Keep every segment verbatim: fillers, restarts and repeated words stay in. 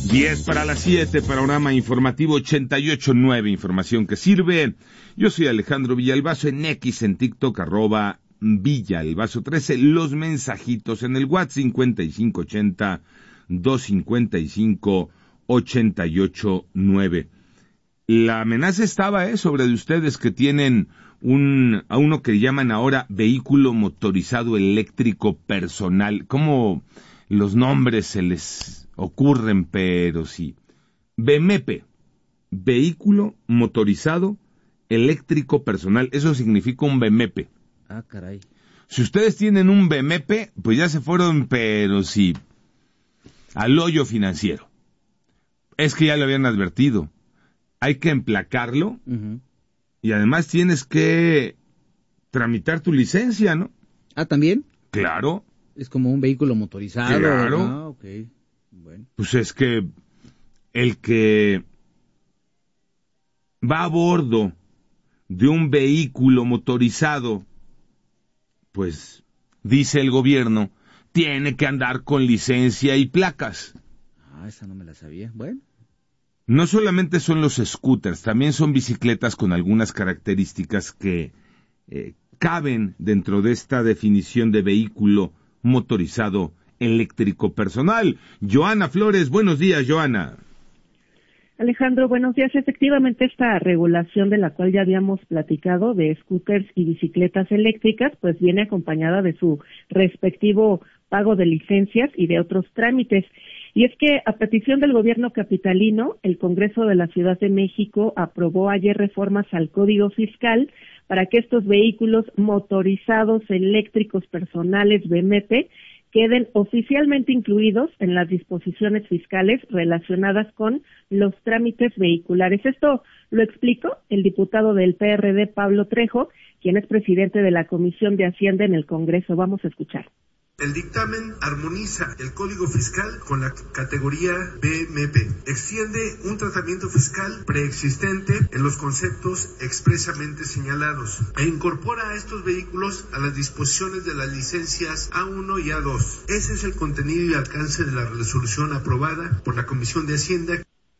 diez para las siete, panorama informativo ochenta y ocho punto nueve, información que sirve. Yo soy Alejandro Villalbazo, en X, en TikTok, arroba Villalbazo trece, los mensajitos en el WhatsApp cincuenta y cinco ochenta, doscientos cincuenta y cinco, ochenta y ocho nueve. La amenaza estaba eh, sobre de ustedes que tienen un a uno que llaman ahora vehículo motorizado eléctrico personal. ¿Cómo los nombres se les ocurren? Pero sí. B M E P, vehículo motorizado eléctrico personal. Eso significa un B M E P. Ah, caray. Si ustedes tienen un B M E P, pues ya se fueron, pero sí, al hoyo financiero. Es que ya lo habían advertido. Hay que emplacarlo, uh-huh. Y además tienes que tramitar tu licencia, ¿no? Ah, ¿también? Claro. Es como un vehículo motorizado. Claro. Ah, ok. Bueno. Pues es que el que va a bordo de un vehículo motorizado, pues, dice el gobierno, tiene que andar con licencia y placas. Ah, esa no me la sabía. Bueno. No solamente son los scooters, también son bicicletas con algunas características que eh, caben dentro de esta definición de vehículo motorizado eléctrico personal. Joana Flores, buenos días, Joana. Alejandro, buenos días. Efectivamente, esta regulación de la cual ya habíamos platicado de scooters y bicicletas eléctricas, pues viene acompañada de su respectivo pago de licencias y de otros trámites. Y es que, a petición del gobierno capitalino, el Congreso de la Ciudad de México aprobó ayer reformas al Código Fiscal para que estos vehículos motorizados eléctricos personales B M E P queden oficialmente incluidos en las disposiciones fiscales relacionadas con los trámites vehiculares. Esto lo explicó el diputado del P R D, Pablo Trejo, quien es presidente de la Comisión de Hacienda en el Congreso. Vamos a escuchar. El dictamen armoniza el Código Fiscal con la categoría B M E P. Extiende un tratamiento fiscal preexistente en los conceptos expresamente señalados e incorpora a estos vehículos a las disposiciones de las licencias A uno y A dos. Ese es el contenido y alcance de la resolución aprobada por la Comisión de Hacienda.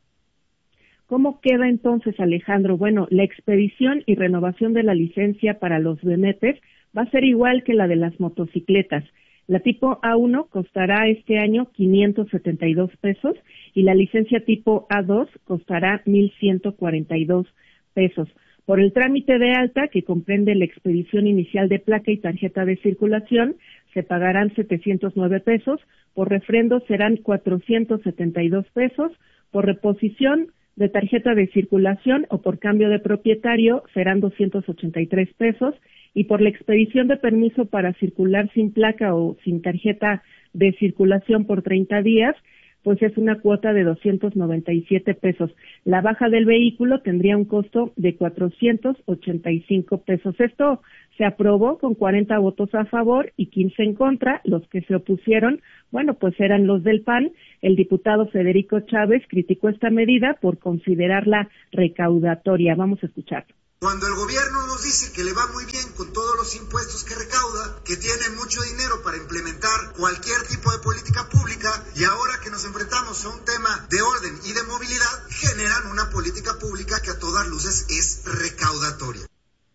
¿Cómo queda entonces, Alejandro? Bueno, la expedición y renovación de la licencia para los B M E Ps va a ser igual que la de las motocicletas. La tipo A uno costará este año quinientos setenta y dos pesos y la licencia tipo A dos costará mil ciento cuarenta y dos pesos. Por el trámite de alta, que comprende la expedición inicial de placa y tarjeta de circulación, se pagarán setecientos nueve pesos, por refrendo serán cuatrocientos setenta y dos pesos, por reposición de tarjeta de circulación o por cambio de propietario serán doscientos ochenta y tres pesos, y por la expedición de permiso para circular sin placa o sin tarjeta de circulación por treinta días, pues es una cuota de doscientos noventa y siete pesos. La baja del vehículo tendría un costo de cuatrocientos ochenta y cinco pesos. Esto se aprobó con cuarenta votos a favor y quince en contra. Los que se opusieron, bueno, pues eran los del P A N. El diputado Federico Chávez criticó esta medida por considerarla recaudatoria. Vamos a escucharlo. Cuando el gobierno nos dice que le va muy bien con todos los impuestos que recauda, que tiene mucho dinero para implementar cualquier tipo de política pública, y ahora que nos enfrentamos a un tema de orden y de movilidad, generan una política pública que a todas luces es recaudatoria.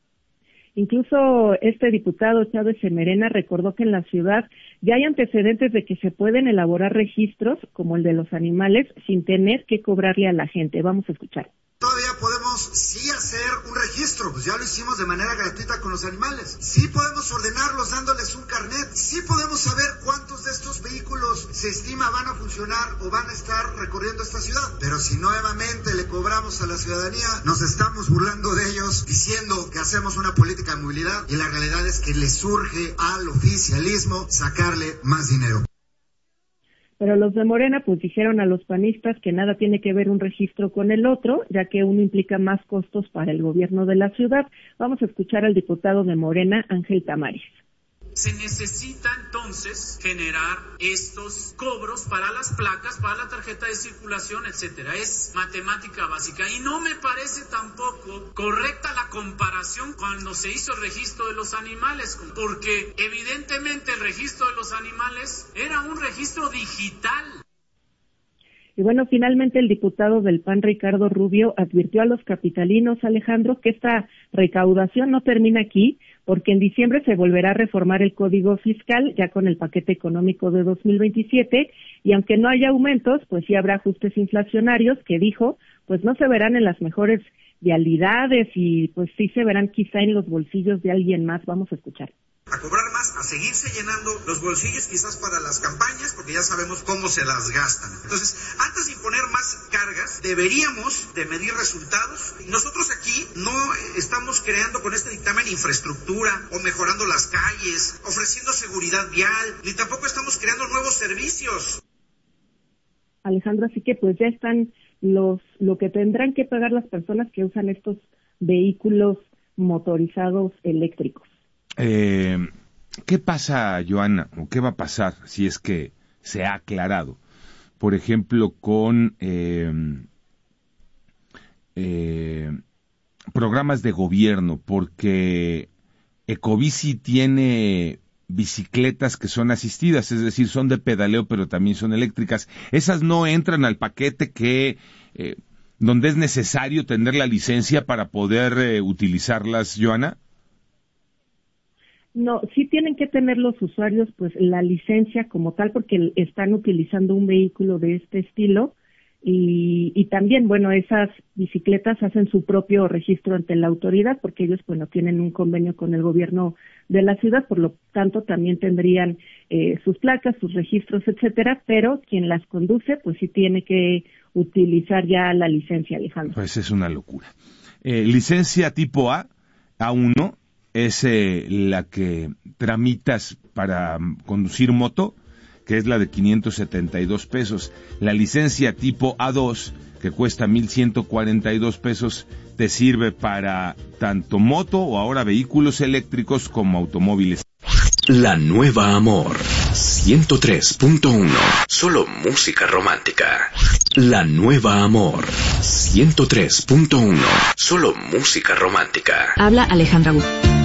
Incluso este diputado Chávez Semerena recordó que en la ciudad ya hay antecedentes de que se pueden elaborar registros, como el de los animales, sin tener que cobrarle a la gente. Vamos a escuchar. Todavía podemos sí hacer un registro, pues ya lo hicimos de manera gratuita con los animales. Sí podemos ordenarlos dándoles un carnet. Sí podemos saber cuántos de estos vehículos se estima van a funcionar o van a estar recorriendo esta ciudad. Pero si nuevamente le cobramos a la ciudadanía, nos estamos burlando de ellos, diciendo que hacemos una política de movilidad, y la realidad es que le surge al oficialismo sacarle más dinero. Pero los de Morena pues dijeron a los panistas que nada tiene que ver un registro con el otro, ya que uno implica más costos para el gobierno de la ciudad. Vamos a escuchar al diputado de Morena, Ángel Tamariz. Se necesita entonces generar estos cobros para las placas, para la tarjeta de circulación, etcétera. Es matemática básica y no me parece tampoco correcta la comparación cuando se hizo el registro de los animales, porque evidentemente el registro de los animales era un registro digital. Y bueno, finalmente el diputado del P A N, Ricardo Rubio, advirtió a los capitalinos, Alejandro, que esta recaudación no termina aquí, porque en diciembre se volverá a reformar el Código Fiscal, ya con el paquete económico de dos mil veintisiete, y aunque no haya aumentos, pues sí habrá ajustes inflacionarios, que dijo, pues no se verán en las mejores vialidades y pues sí se verán quizá en los bolsillos de alguien más. Vamos a escuchar. A cobrar más, a seguirse llenando los bolsillos quizás para las campañas, porque ya sabemos cómo se las gastan. Entonces, antes de imponer más cargas, deberíamos de medir resultados. Nosotros aquí no estamos creando con este dictamen infraestructura o mejorando las calles, ofreciendo seguridad vial, ni tampoco estamos creando nuevos servicios. Alejandro, así que pues ya están los lo que tendrán que pagar las personas que usan estos vehículos motorizados eléctricos. Eh, ¿Qué pasa, Joana, o qué va a pasar si es que se ha aclarado? Por ejemplo, con eh, eh, programas de gobierno, porque Ecobici tiene bicicletas que son asistidas, es decir, son de pedaleo, pero también son eléctricas. Esas no entran al paquete que eh, donde es necesario tener la licencia para poder eh, utilizarlas, Joana. No, sí tienen que tener los usuarios pues la licencia como tal porque están utilizando un vehículo de este estilo y, y también, bueno, esas bicicletas hacen su propio registro ante la autoridad porque ellos, bueno, tienen un convenio con el gobierno de la ciudad, por lo tanto también tendrían eh, sus placas, sus registros, etcétera, pero quien las conduce pues sí tiene que utilizar ya la licencia, Alejandro. Pues es una locura. Eh, licencia tipo A, A uno, es eh, la que tramitas para conducir moto, que es la de quinientos setenta y dos pesos. La licencia tipo A dos, que cuesta mil ciento cuarenta y dos pesos, te sirve para tanto moto o ahora vehículos eléctricos como automóviles. La Nueva Amor, ciento tres punto uno, solo música romántica. La Nueva Amor, ciento tres punto uno, solo música romántica. Habla Alejandra Wu.